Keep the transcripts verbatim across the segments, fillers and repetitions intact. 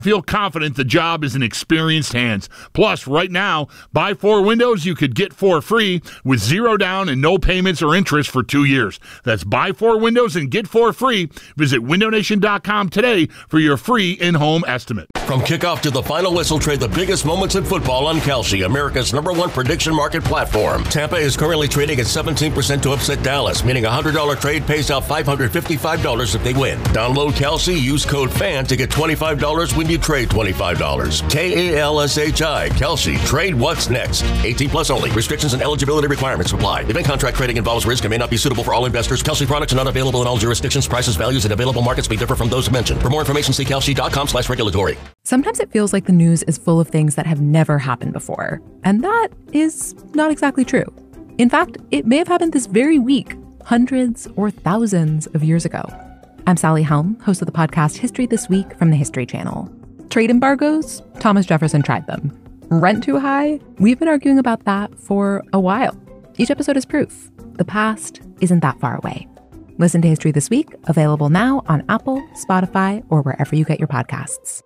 Feel confident the job is in experienced hands. Plus, right now, buy four windows, you could get four free with zero down and no payments or interest for two years. That's buy four windows and get four free. Visit window nation dot com today for your free in-home estimate. From kickoff to the final whistle, trade the biggest moments in football on Kalshi, America's number one prediction market platform. Tampa is currently trading at seventeen percent to upset Dallas, meaning a one hundred dollars trade pays out five hundred fifty-five dollars if they win. Download Kalshi, use code FAN to get twenty-five dollars when you trade twenty-five dollars. K A L S H I, Kalshi. Trade what's next. eighteen plus only. Restrictions and eligibility requirements apply. Event contract trading involves risk and may not be suitable for all investors. Kalshi products are not available in all jurisdictions. Prices, values, and available markets may differ from those mentioned. For more information, see kalshi dot com slash regulatory. Sometimes it feels like the news is full of things that have never happened before. And that is not exactly true. In fact, it may have happened this very week, hundreds or thousands of years ago. I'm Sally Helm, host of the podcast History This Week from the History Channel. Trade embargoes? Thomas Jefferson tried them. Rent too high? We've been arguing about that for a while. Each episode is proof. The past isn't that far away. Listen to History This Week, available now on Apple, Spotify, or wherever you get your podcasts.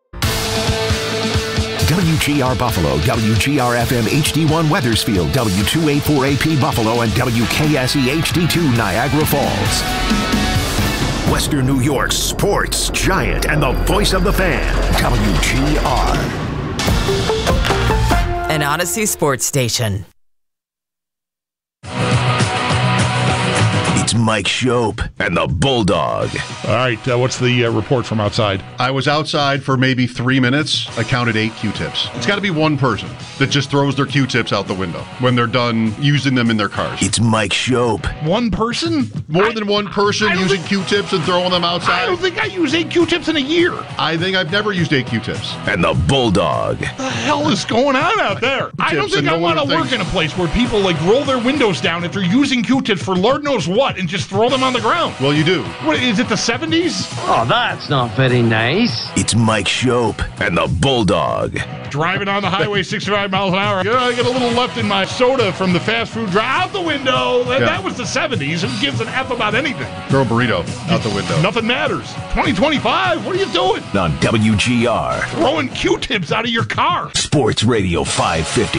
W G R Buffalo, W G R F M H D one Wethersfield, W two eighty-four A P Buffalo, and W K S E H D two Niagara Falls. Western New York's sports giant and the voice of the fan, W G R. An Odyssey sports station. It's Mike Shope and the Bulldog. All right, uh, what's the uh, report from outside? I was outside for maybe three minutes. I counted eight Q-tips. It's got to be one person that just throws their Q-tips out the window when they're done using them in their cars. It's Mike Shope. One person? More I, than one person using think, Q-tips and throwing them outside? I don't think I use eight Q-tips in a year. I think I've never used eight Q-tips. And the Bulldog. What the hell is going on out there? I don't think I want to work in a place where people like roll their windows down if they're using Q-tips for Lord knows what and just throw them on the ground. Well, you do. What, is it the seventies? Oh, that's not very nice. It's Mike Shope and the Bulldog. Driving on the highway sixty-five miles an hour. You know, I get a little left in my soda from the fast food drive out the window. Yeah. That was the seventies. Who gives an F about anything? Throw a burrito out the window. Nothing matters. twenty twenty-five, what are you doing? On W G R. Throwing Q-tips out of your car. Sports Radio five fifty.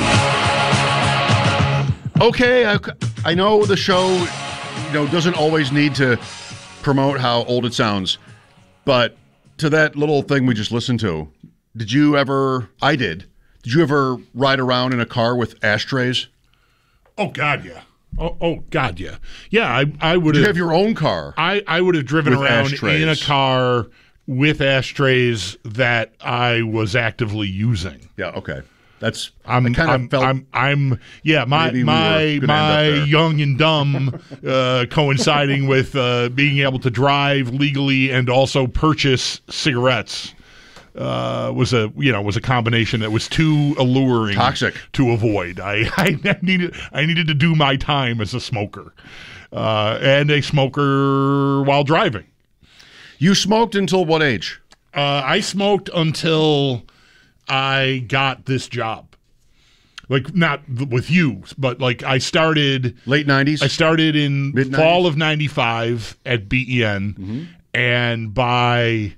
Okay, I, I know the show, you know, doesn't always need to promote how old it sounds, but to that little thing we just listened to, did you ever, I did, did you ever ride around in a car with ashtrays? Oh, God, yeah. Oh, oh God, yeah. Yeah, I, I would have. You have your own car. I, I would have driven around ashtrays. In a car with ashtrays that I was actively using. Yeah, okay. That's I'm kind I'm, of felt I'm I'm yeah my we my my young and dumb uh, coinciding with uh, being able to drive legally and also purchase cigarettes uh, was a you know was a combination that was too alluring, toxic to avoid. I, I needed I needed to do my time as a smoker uh, and a smoker while driving. You smoked until what age? Uh, I smoked until I got this job. Like, not with you, but like I started... Late nineties? I started in Mid-nineties? Fall of ninety-five at B E N. Mm-hmm. And by...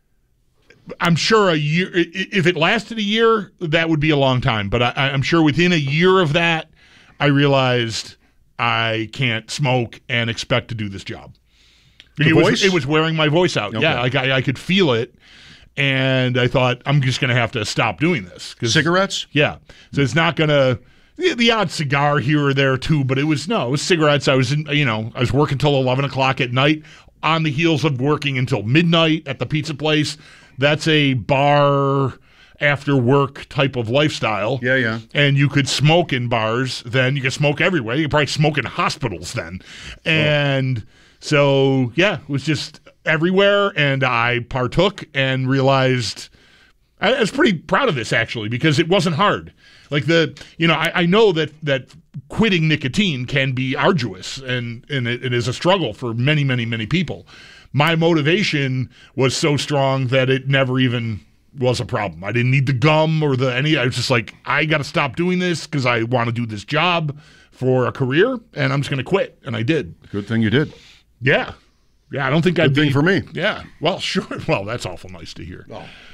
I'm sure a year... If it lasted a year, that would be a long time. But I, I'm sure within a year of that, I realized I can't smoke and expect to do this job. The it, voice? Was, it was wearing my voice out. Okay. Yeah, like I, I could feel it. And I thought, I'm just going to have to stop doing this. Cigarettes? Yeah. So it's not going to, the, the odd cigar here or there too, but it was, no, it was cigarettes. I was, in, you know, I was working till eleven o'clock at night on the heels of working until midnight at the pizza place. That's a bar after work type of lifestyle. Yeah, yeah. And you could smoke in bars then. You could smoke everywhere. You could probably smoke in hospitals then. And oh. so, yeah, it was just everywhere, and I partook and realized I, I was pretty proud of this actually because it wasn't hard. Like the, you know, I, I know that that quitting nicotine can be arduous and and it, it is a struggle for many, many, many people. My motivation was so strong that it never even was a problem. I didn't need the gum or the any. I was just like, I got to stop doing this because I want to do this job for a career, and I'm just going to quit, and I did. Good thing you did. Yeah. Yeah, I don't think I'd Good thing be, for me. Yeah, well, sure. Well, that's awful nice to hear. Oh.